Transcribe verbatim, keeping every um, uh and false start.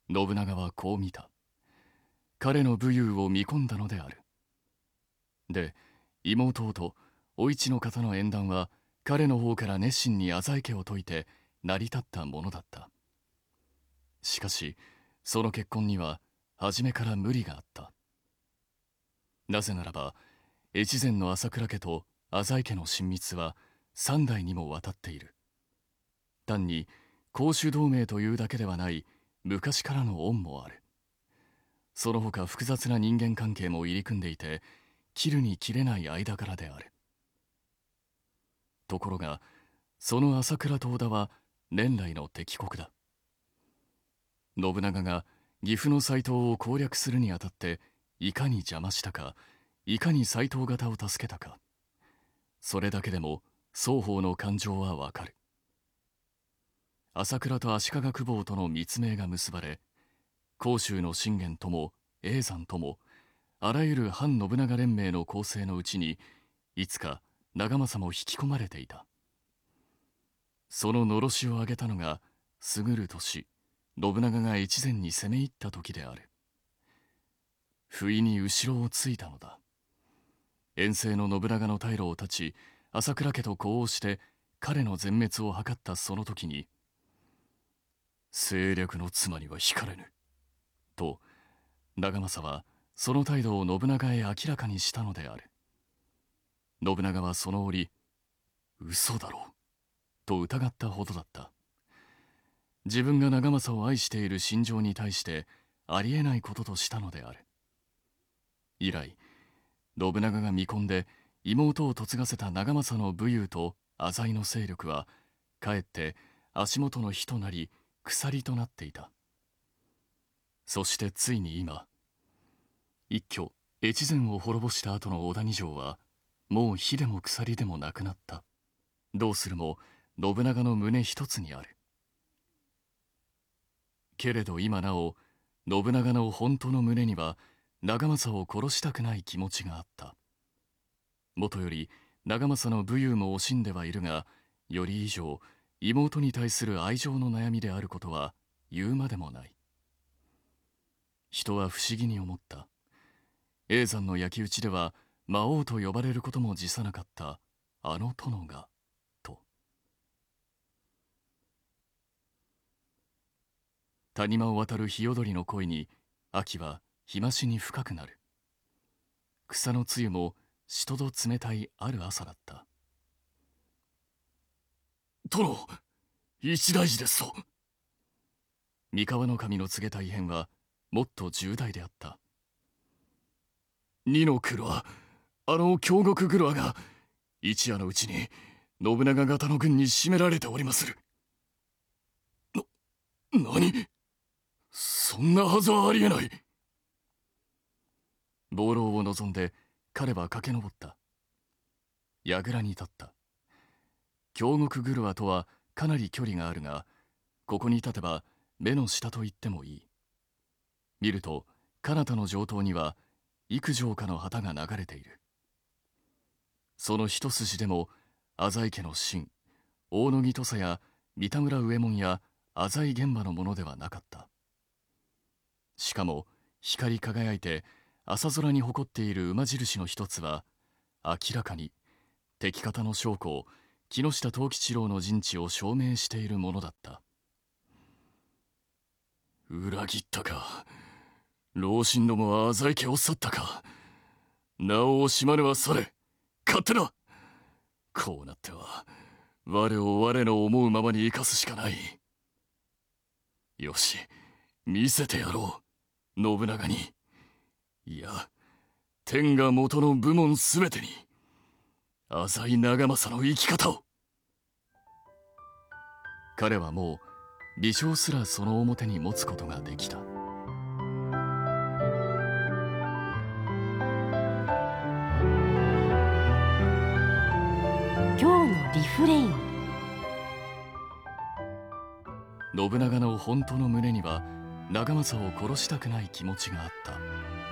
信長はこう見た。彼の武勇を見込んだのである。で、妹とお市の方の縁談は彼の方から熱心に浅井家を説いて成り立ったものだった。しかし、その結婚には初めから無理があった。なぜならば、越前の朝倉家と浅井家の親密は三代にもわたっている。単に公主同盟というだけではない昔からの恩もある。その他複雑な人間関係も入り組んでいて、切るに切れない間柄である。ところが、その朝倉と織田は年来の敵国だ。信長が岐阜の斎藤を攻略するにあたっていかに邪魔したか、いかに斎藤方を助けたか、それだけでも双方の感情はわかる。朝倉と足利久保との密命が結ばれ、甲州の信玄とも叡山ともあらゆる反信長連盟の構成のうちにいつか長政も引き込まれていた。そののろしを上げたのが過ぐる年、信長が越前に攻め入った時である。不意に後ろをついたのだ。遠征の信長の退路を断ち、朝倉家と呼応して彼の全滅を図ったその時に、政略の妻には惹かれぬと長政はその態度を信長へ明らかにしたのである。信長はその折、嘘だろうと疑ったほどだった。自分が長政を愛している心情に対してありえないこととしたのである。以来、信長が見込んで妹を嫁がせた長政の武勇と浅井の勢力はかえって足元の火となり鎖となっていた。そしてついに今、一挙越前を滅ぼした後の織田二条はもう火でも鎖でもなくなった。どうするも信長の胸一つにある。けれど今なお信長の本当の胸には長政を殺したくない気持ちがあった。もとより長政の武勇も惜しんではいるが、より以上妹に対する愛情の悩みであることは言うまでもない。人は不思議に思った。叡山の焼き討ちでは魔王と呼ばれることも辞さなかったあの殿が、と。谷間を渡る日踊りの声に秋は日増しに深くなる。草の露もしとど冷たいある朝だった。殿、一大事ですぞ。三河守の告げた異変はもっと重大であった。二の黒はあの京極黒が一夜のうちに信長方の軍に占められておりまする。な、何？そんなはずはありえない。望楼を望んで彼は駆け上った。櫓に立った。京極黒とはかなり距離があるが、ここに立てば目の下と言ってもいい。見ると彼方の上頭には幾城かの旗が流れている。その一筋でも浅井家の臣、大野木土佐や三田村右衛門や浅井玄馬のものではなかった。しかも光り輝いて朝空に誇っている馬印の一つは明らかに敵方の将校木下藤吉郎の陣地を証明しているものだった。裏切ったか。老臣どもは浅井家を去ったか。名を惜しまぬはそれ。勝手だ。こうなっては我を我の思うままに生かすしかない。よし、見せてやろう、信長に。いや、天が元の武門すべてに浅井長政の生き方を。彼はもう微笑すらその表に持つことができた。 今日のリフレイン。 信長の本当の胸には長政を殺したくない気持ちがあった。